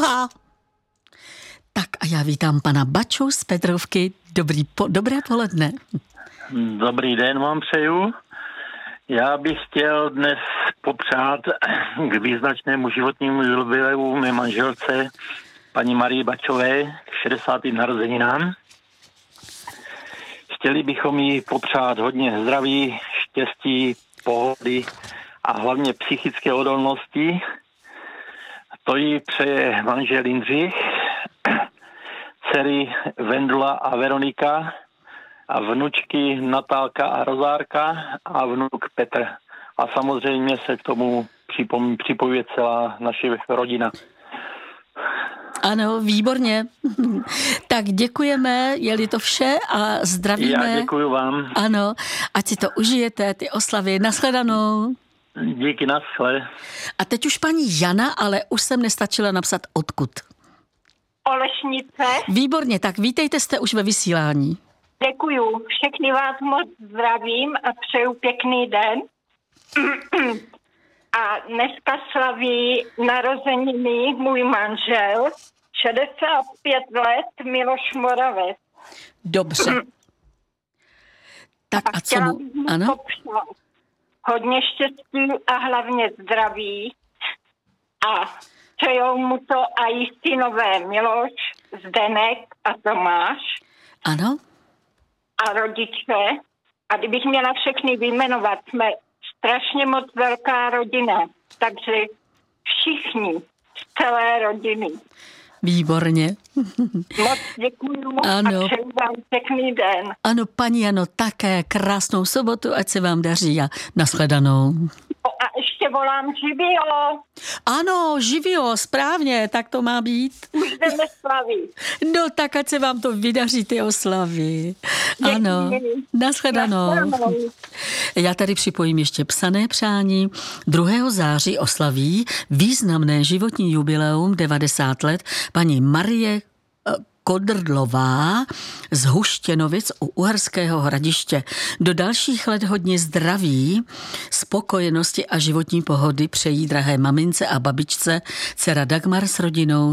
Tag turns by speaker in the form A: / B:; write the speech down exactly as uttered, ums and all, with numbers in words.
A: Aha. Tak a já vítám pana Baču z Petrovky. Dobrý po, dobré poledne.
B: Dobrý den vám přeju. Já bych chtěl dnes popřát k význačnému životnímu jubileu mé manželce, paní Marii Bačové, k šedesátým narozeninám. Chtěli bychom jí popřát hodně zdraví, štěstí, pohody a hlavně psychické odolnosti. To jí přeje manžel Jindřich, dcery Vendula a Veronika a vnučky Natálka a Rozárka a vnuk Petr. A samozřejmě se k tomu připom- připojuje celá naše rodina.
A: Ano, výborně. Tak děkujeme, je-li to vše a zdravíme.
B: Já děkuju vám.
A: Ano, ať si to užijete, ty oslavy. Nashledanou.
B: Díky, naschle.
A: A teď už paní Jana, ale už jsem nestačila napsat odkud.
C: Olešnice.
A: Výborně, tak vítejte, jste už ve vysílání.
C: Děkuju. Všechny vás moc zdravím a přeju pěkný den. A dneska slaví narozeniny můj manžel, šedesát pět let, Miloš Moravec.
A: Dobře. Tak a, a co mu? Ano?
C: Popřát hodně štěstí a hlavně zdraví. A přejou mu to a jí synové Miloš, Zdenek a Tomáš.
A: Ano.
C: A rodiče. A kdybych měla všechny vyjmenovat, jsme strašně moc velká rodina. Takže všichni z celé rodiny.
A: Výborně.
C: Moc děkuju
A: ano.
C: A přeju vám pěkný den.
A: Ano, paní Jano, také krásnou sobotu, ať se vám daří a nashledanou.
C: A ještě volám živio.
A: Ano, živio, správně, tak to má být.
C: Už jdeme slavit.
A: No tak ať se vám to vydaří, ty oslavy.
C: Děkuji.
A: Ano, nashledanou.
C: Nashledanou.
A: Já tady připojím ještě psané přání. druhého září oslaví významné životní jubileum devadesát let paní Marie Kodrdlová z Huštěnovic u Uherského Hradiště. Do dalších let hodně zdraví, spokojenosti a životní pohody přejí drahé mamince a babičce dcera Dagmar s rodinou,